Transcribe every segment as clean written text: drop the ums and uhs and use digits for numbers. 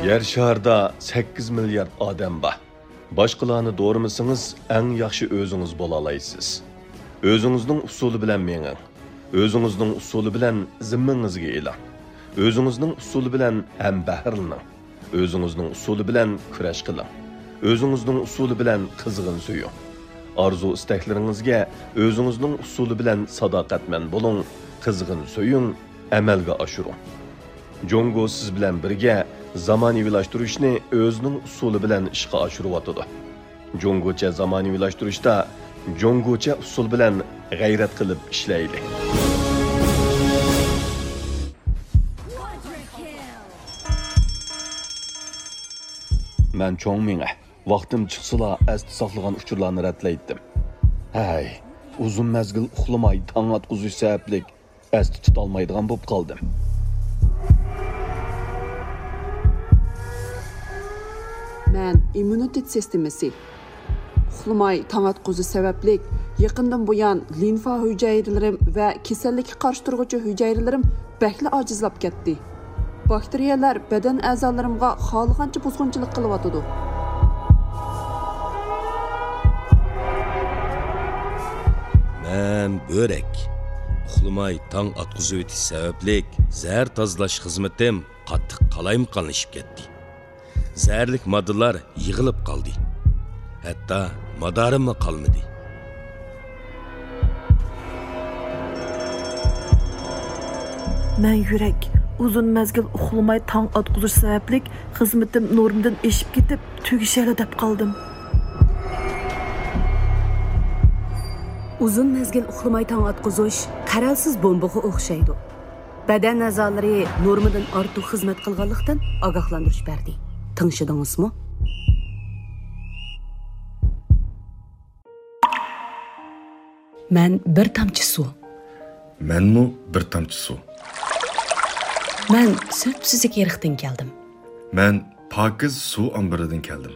Yer şarda 8 milyard odam bor. Boshqalarni doğramasangiz, eng yaxshi o'zingiz bo'la olasiz. O'zingizning usuli bilan menging. O'zingizning usuli bilan zimmangizga eling. O'zingizning usuli bilan ham bahrlaning. O'zingizning usuli bilan kurash qiling. O'zingizning usuli bilan qizg'in suying. Arzu istaklaringizga o'zingizning usuli bilan sadoqatman bo'ling, qizg'in suying, amalga oshiring. Jongo siz bilan birga zamonaviylashtirishni o'zining usuli bilan ishga oshiryotdi. Jongocha zamonaviylashtirishda jongocha usul bilan g'ayrat qilib ishlaydi. Men cho'ng menga vaqtim chiqsala asti saqlagan uchurlarni ratlaydim. Hay, uzun mezgil uxlamay tong atquzish sababli asti tutolmaydigan bo'lib qoldim. Men immunitet sistemasi uxlamay tong atquzish sababli yaqindan buyon limfa hujayralarim va kasallikka qarshi turuvchi hujayralarim bakli ojizlab ketdi. Bakteriyalar badan a'zolarimga xohlagancha buzg'unchilik qilyotdi. Men börek. Uxlamay tong atquzish o'tish sababli zahar tozalash xizmatim qattiq qalayimqonlashib ketdi. Zəhərlik moddalar yığılıb qaldı. Hətta madarim qalmadı. Mən yürək uzun məzgil uxlamay tong atquzish sababli xizmatim normdan eşib ketib, tugishali deb qaldım. Uzun mezgil uxlamay tong atquzish qaralsiz bombaga o'xshaydi. Badan a'zolari normadan ortiq xizmat qilganlikdan ogohlantirish berdi. Tanışdыңызmı? Mən bir tamçı su. Mənmi bir tamçı su. Mən söpsüzlük yeriqdən gəldim. Mən pakiz su ambiridan keldim.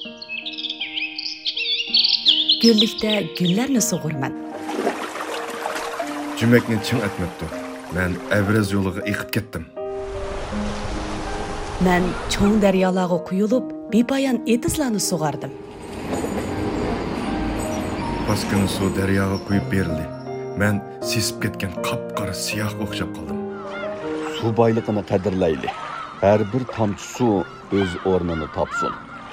Güllikdə güllərni sug'urman. Cüməkni çim etmepti. Mən Əvrəz yoluga eqib ketdim. Mən çoğ daryolarga quyulub, bepoyon etizlarni sug'ardim. Baskını su daryoga quyib berildi. Mən sesib ketgan qap-qara siyah o'xshab qoldim. Su boyligini qadrlayli. Har bir tomchi su o'z o'rnini topsin.